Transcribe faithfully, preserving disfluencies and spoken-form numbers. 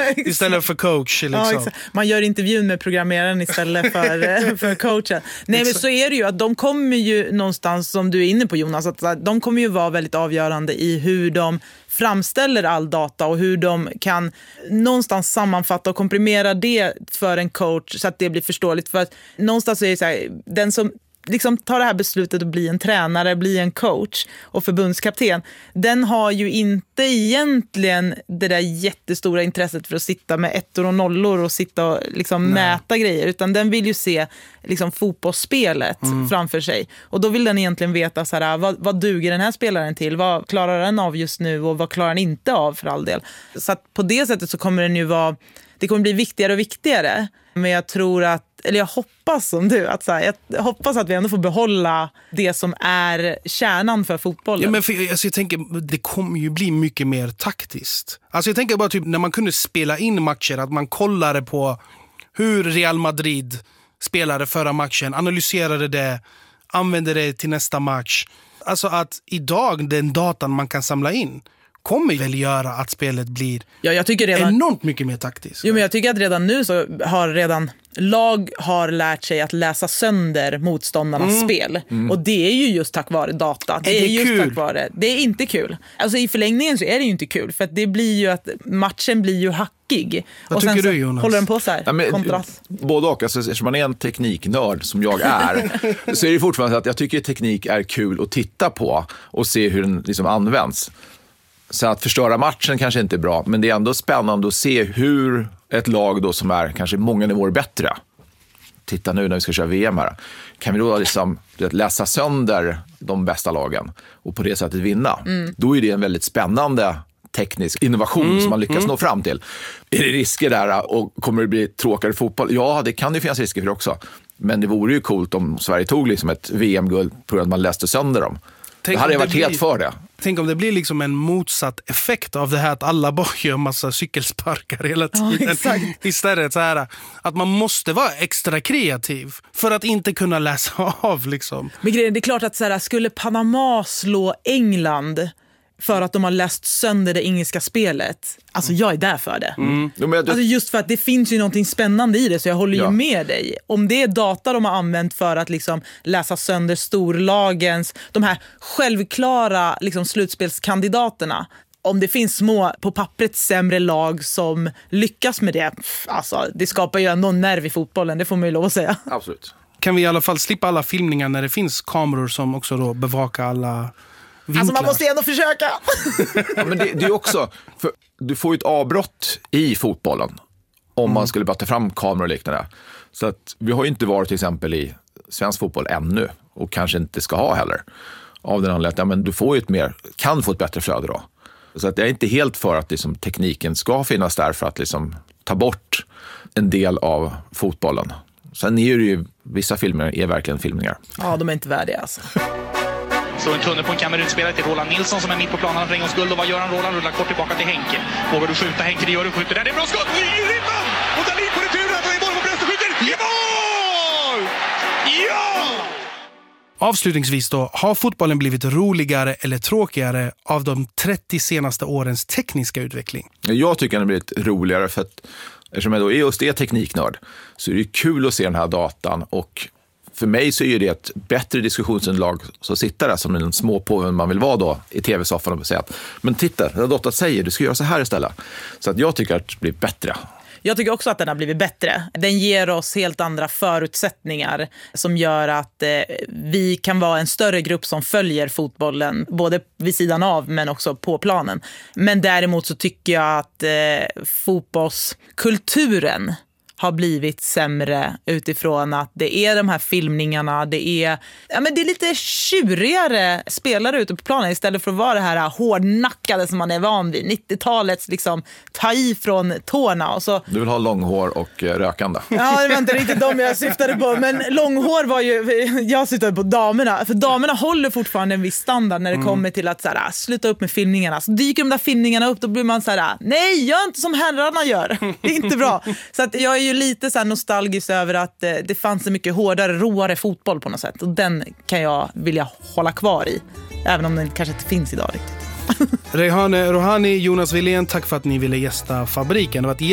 istället för coach. Liksom. Ja, man gör intervjun med programmeraren istället för, för coachen. Nej, men så är det ju att de kommer ju någonstans, som du är inne på Jonas, att de kommer ju vara väldigt avgörande i hur de framställer all data och hur de kan någonstans sammanfatta och komprimera det för en coach så att det blir förståeligt. För att någonstans är det så här, den som liksom tar det här beslutet att bli en tränare, bli en coach och förbundskapten, den har ju inte egentligen det där jättestora intresset för att sitta med ettor och nollor och sitta och liksom mäta grejer, utan den vill ju se liksom fotbollsspelet mm. framför sig. Och då vill den egentligen veta så här, vad, vad duger den här spelaren till? Vad klarar den av just nu och vad klarar den inte av för all del? Så att på det sättet så kommer den ju vara, det kommer bli viktigare och viktigare. Men jag tror att, eller jag hoppas som du, att så här, jag hoppas att vi ändå får behålla det som är kärnan för fotbollen. Ja, men för, alltså, jag tänker, det kommer ju bli mycket mer taktiskt. Alltså jag tänker bara typ när man kunde spela in matcher, att man kollade på hur Real Madrid spelade förra matchen, analyserade det, använde det till nästa match. Alltså att idag den datan man kan samla in kommer väl göra att spelet blir ja, jag tycker redan, enormt mycket mer taktiskt. Jo, men jag tycker att redan nu så har redan lag har lärt sig att läsa sönder motståndarnas mm. spel. Mm. Och det är ju just tack vare data. Det är, det är just kul? Tack vare. Det är inte kul. Alltså i förlängningen så är det ju inte kul. För att det blir ju att matchen blir ju hackig. Vad och tycker sen du, så Jonas? Håller den på så här. Ja, men, kontrast. Både och. Alltså, eftersom man är en tekniknörd som jag är så är det fortfarande så att jag tycker teknik är kul att titta på och se hur den liksom används. Så att förstöra matchen kanske inte är bra, men det är ändå spännande att se hur ett lag då som är kanske många nivåer bättre. Titta nu när vi ska köra V M här. Kan vi då liksom läsa sönder de bästa lagen och på det sättet vinna? Mm. Då är det en väldigt spännande teknisk innovation mm, som man lyckas mm. nå fram till. Är det risker där och kommer det bli tråkigare fotboll? Ja, det kan ju finnas risker för det också. Men det vore ju coolt om Sverige tog liksom ett V M-guld på att man läste sönder dem. Tänk det hade jag varit helt blir, för det. Tänk om det blir liksom en motsatt effekt av det här att alla bara gör en massa cykelsparkar hela tiden. Ja, istället så här att man måste vara extra kreativ för att inte kunna läsa av liksom. Men grejen, det är klart att så här, skulle Panama slå England för att de har läst sönder det engelska spelet. Alltså jag är där för det. Mm. Alltså just för att det finns ju någonting spännande i det, så jag håller ju ja. med dig. Om det är data de har använt för att liksom läsa sönder storlagens, de här självklara liksom slutspelskandidaterna. Om det finns små på pappret sämre lag som lyckas med det, alltså det skapar ju ändå nerv i fotbollen, det får man ju lov att säga. Absolut. Kan vi i alla fall slippa alla filmningar när det finns kameror som också då bevakar alla vinklar. Alltså man måste ändå försöka. Ja, men det, det är också, för du får ju ett avbrott i fotbollen om mm. man skulle bara ta fram kameror och liknande. Så att vi har ju inte varit till exempel i svensk fotboll ännu och kanske inte ska ha heller. Av den anledningen att ja, men du får ju ett mer, kan få ett bättre flöde då. Så att jag är inte helt för att liksom, tekniken ska finnas där för att liksom, ta bort en del av fotbollen. Sen är det ju, vissa filmer är verkligen filmningar. Ja, de är inte värdiga alltså. Så en tunnel på en Kamerunspelare till Roland Nilsson som är mitt på planen för en gångs skull. Och vad gör han? Roland rullar kort tillbaka till Henke. Vågar du skjuta? Henke, det gör du. Skjuter där. Det är bra skott! I ribban! Och Dahlin på returen. Och i boll på bröstet skjuter. I mål! Ja! Avslutningsvis då, har fotbollen blivit roligare eller tråkigare av de trettio senaste årens tekniska utveckling? Jag tycker den har blivit roligare för att eftersom jag då är just det tekniknörd så är det kul att se den här datan, och för mig så är det ett bättre diskussionsunderlag så sitter där som en små på man vill vara då i tv-soffan och säga att men titta, den datan säger du ska göra så här istället. Så att jag tycker att det blir bättre. Jag tycker också att den har blivit bättre. Den ger oss helt andra förutsättningar som gör att eh, vi kan vara en större grupp som följer fotbollen, både vid sidan av men också på planen. Men däremot så tycker jag att eh, fotbollskulturen har blivit sämre utifrån att det är de här filmningarna, det är, ja, men det är lite tjurigare spelare ute på planen istället för att vara det här hårdnackade som man är van vid. nittiotalets liksom ta i från tårna och så. Du vill ha långhår och eh, rökande. Ja, det var inte riktigt de jag syftade på, men långhår var ju, jag syftade på damerna, för damerna håller fortfarande en viss standard när det mm. kommer till att så här, sluta upp med filmningarna. Så dyker de där filmningarna upp, då blir man så här: nej, gör inte som herrarna gör. Det är inte bra. Så att jag är ju lite så här nostalgisk över att eh, det fanns en mycket hårdare, roare fotboll på något sätt. Och den kan jag vilja hålla kvar i. Även om den kanske inte finns idag riktigt. Rehane Rohani, Jonas Wilén, tack för att ni ville gästa Fabriken. Det var ett